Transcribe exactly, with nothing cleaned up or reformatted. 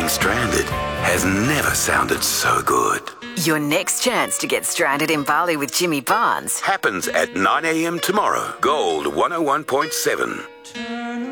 stranded has never sounded so good. Your next chance to get stranded in Bali with Jimmy Barnes Happens at nine a.m. tomorrow. Gold one oh one point seven.